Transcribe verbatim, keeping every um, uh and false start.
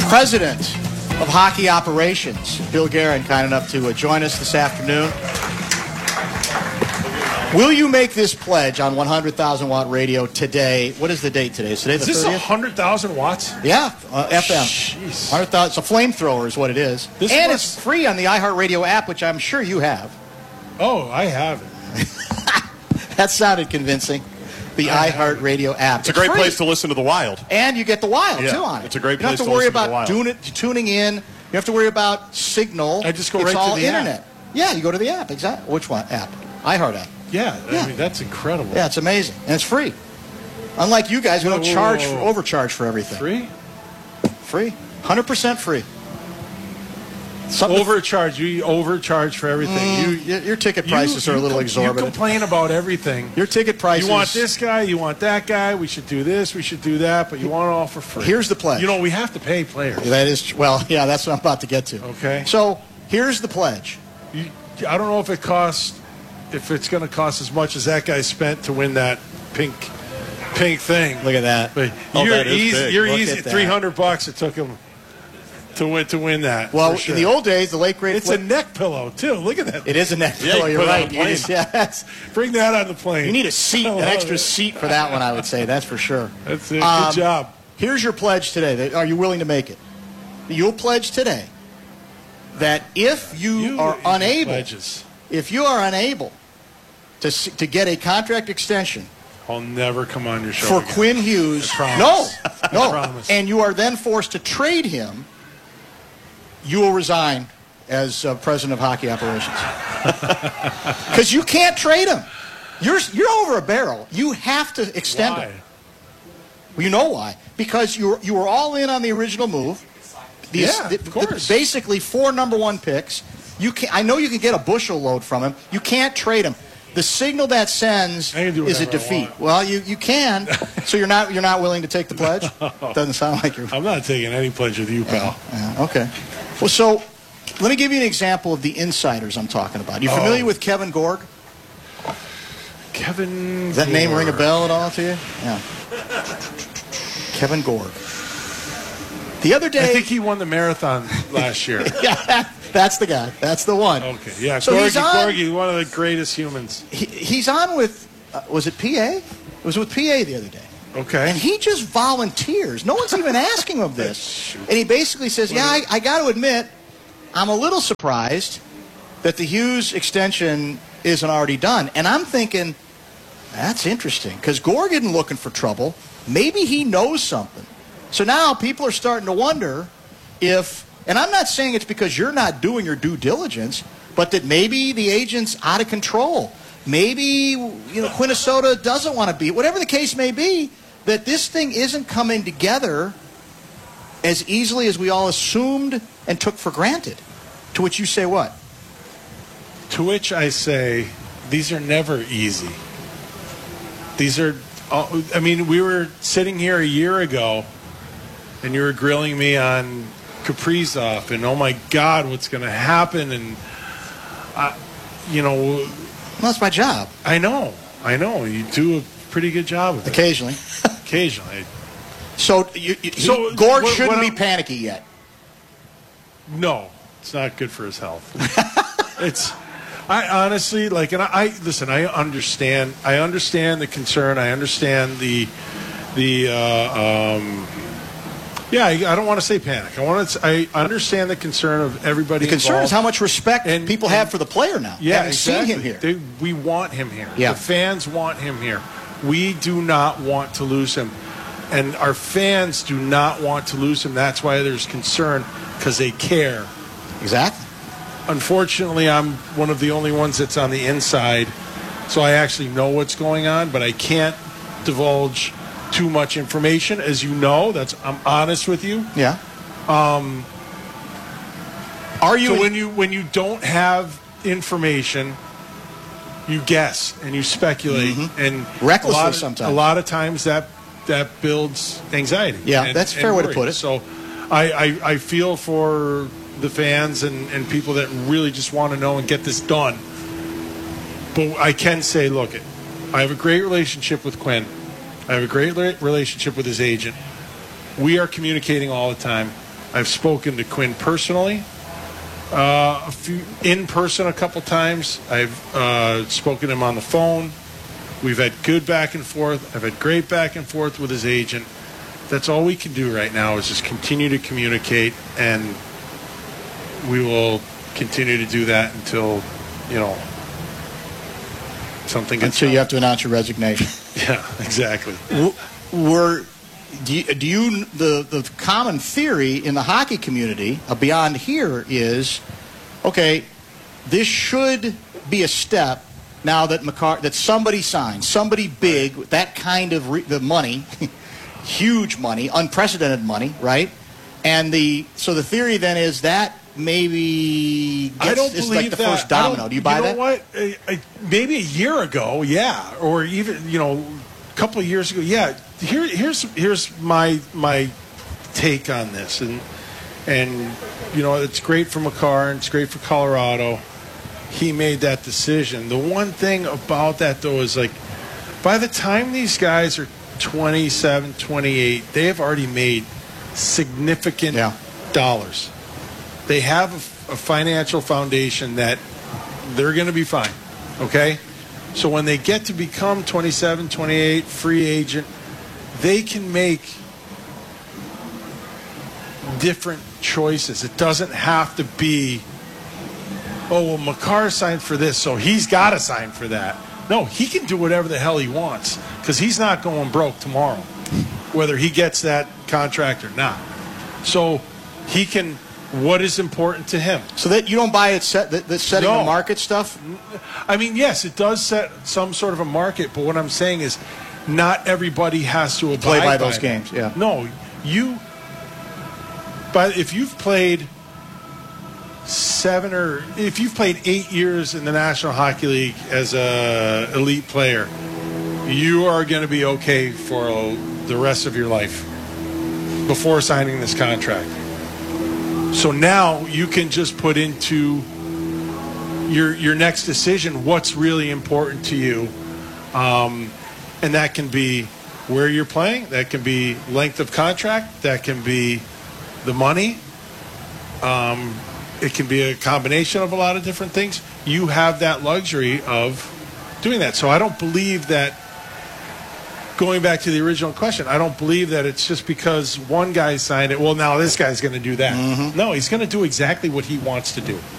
President of Hockey Operations, Bill Guerin, kind enough to uh, join us this afternoon. Will you make this pledge on one hundred thousand watt radio today? What is the date today? Is today the thirtieth? Is this thirtieth? one hundred thousand watts? Yeah, uh, F M. Jeez. one hundred thousand. It's a flamethrower is what it is. This and must... it's free on the iHeartRadio app, which I'm sure you have. Oh, I have it. That sounded convincing. The iHeartRadio app. It's a great free. place to listen to the Wild. And you get the Wild, yeah, too, on it. It's a great you place to to worry listen to about the Wild. Doing it, tuning in. You have to worry about signal. I just go it's right all to the internet. app. Yeah, you go to the app. Exactly. Which one? App. iHeart app. Yeah, yeah. I mean, that's incredible. Yeah, it's amazing. And it's free. Unlike you guys who don't whoa, charge, whoa, for, whoa. overcharge for everything. Free? Free. one hundred percent free. Something Overcharge. You overcharge for everything. Mm, you, your ticket prices you, are a little you, exorbitant. You complain about everything. Your ticket prices. You want this guy, you want that guy, we should do this, we should do that, but you want it all for free. Here's the pledge. You know, we have to pay players. That is, well, yeah, that's what I'm about to get to. Okay. So here's the pledge. You, I don't know if it costs, if it's going to cost as much as that guy spent to win that pink pink thing. Look at that. But Oh, you're that is easy. big. You're Look easy. at that. three hundred bucks it took him to win to win that. Well, for sure. in the old days, the late great. It's a neck pillow too. Look at that. It is a neck Yeah, pillow. you You're put it on right. a plane. It is, yeah, that's, Bring that on the plane. you need a seat, an extra seat for that one. I would say that's for sure. That's it. Good Um, job. Here's your pledge today. Are you willing to make it? You'll pledge today that if you, You are you unable, pledges. if you are unable to s- to get a contract extension I'll never come on your show for again. Quinn Hughes, I no, promise. no, I promise. and you are then forced to trade him, you will resign as uh, president of hockey operations because you can't trade him. You're you're over a barrel. You have to extend Why? him. You know why? Because you were, you were all in on the original move. These, Yeah, the- of course. the- basically, four number one picks. You can I know you can get a bushel load from him. You can't trade him. The signal that sends I can do is a whatever I defeat. want. Well, you, you can. So you're not you're not willing to take the pledge? Doesn't sound like you're. I'm not taking any pledge with you, pal. Yeah, okay. Well, so let me give you an example of the insiders I'm talking about. You familiar Oh. with Kevin Gorg? Kevin. Does that name Gore. ring a bell at all to you? Yeah. Kevin Gorg. The other day. I think he won the marathon last year. Yeah, that's the guy. That's the one. Okay, yeah. So Gorgie, he's on- Gorgie, one of the greatest humans. He, he's on with, uh, was it P A? It was with P A the other day. Okay. And he just volunteers. No one's even asking him of this. And he basically says, yeah, I, I got to admit, I'm a little surprised that the Hughes extension isn't already done. And I'm thinking, that's interesting, because Gorg isn't looking for trouble. Maybe he knows something. So now people are starting to wonder if, and I'm not saying it's because you're not doing your due diligence, but that maybe the agent's out of control. Maybe, you know, Quinnesota doesn't want to be, whatever the case may be, that this thing isn't coming together as easily as we all assumed and took for granted. To which you say what? To which I say, these are never easy. These are, uh, I mean, we were sitting here a year ago, and you were grilling me on Kaprizov, and oh my God, what's going to happen? And, I, you know, Well, that's my job. I know, I know. You do a pretty good job of it. Occasionally. Occasionally. So, you, you, So, he, Gorg what- shouldn't what be I'm- panicky yet. No, it's not good for his health. It's, I honestly like, and I, I listen. I understand. I understand the concern. I understand the, the. Uh, um, yeah, I, I don't want to say panic. I want to. I understand the concern of everybody. The concern is involved. how much respect And- people and- have for the player now. Yeah, Having exactly. seen him here. They, we want him here. Yeah. The fans want him here. We do not want to lose him. And our fans do not want to lose him. That's why there's concern, because they care. Exactly. Unfortunately, I'm one of the only ones that's on the inside, so I actually know what's going on, but I can't divulge too much information. As you know, that's I'm honest with you. Yeah. Um, Are you? So in- when you when you don't have information, you guess and you speculate, and Recklessly a lot of, sometimes. A lot of times that that builds anxiety. Yeah, and- that's a and fair way to worry. put it. So I, I, I feel for the fans and, and people that really just want to know and get this done. But I can say, look, it. I have a great relationship with Quinn. I have a great re- relationship with his agent. We are communicating all the time. I've spoken to Quinn personally, uh, a few in person a couple times. I've uh, spoken to him on the phone. We've had good back and forth. I've had great back and forth with his agent. That's all we can do right now is just continue to communicate, and we will continue to do that until, you know, something gets Until done. you have to announce your resignation. Yeah, exactly. We're, do you, do you the, the common theory in the hockey community uh, beyond here is, okay, this should be a step now that McCarr, that somebody signs, somebody big, that kind of re, the money, huge money, unprecedented money, right? And the so the theory then is that maybe gets, I don't is believe like the that. first domino. Do you buy you know that? What? I, I, maybe a year ago, yeah, or even you know, a couple of years ago, yeah. Here, here's here's my my take on this, and and you know, it's great for McCarr and it's great for Colorado. He made that decision. The one thing about that though is like, by the time these guys are twenty-seven, twenty-eight, they have already made significant yeah. dollars. They have a, a financial foundation that they're going to be fine, okay? So when they get to become twenty-seven, twenty-eight, free agent, they can make different choices. It doesn't have to be, oh, well, McCarr signed for this, so he's got to sign for that. No, he can do whatever the hell he wants because he's not going broke tomorrow, whether he gets that contract or not. So he can, what is important to him. So that you don't buy it set that, that setting No. the market stuff? I mean, yes, it does set some sort of a market, but what I'm saying is not everybody has to abide Play by by those that. games, yeah. No, you, but if you've played seven or if you've played eight years in the National Hockey League as a elite player, you are going to be okay for the rest of your life before signing this contract. So now you can just put into your your next decision what's really important to you, um, and that can be where you're playing, that can be length of contract, that can be the money. Um, it can be a combination of a lot of different things. You have that luxury of doing that. So I don't believe that, going back to the original question, I don't believe that it's just because one guy signed it, well, now this guy's going to do that. Mm-hmm. No, he's going to do exactly what he wants to do.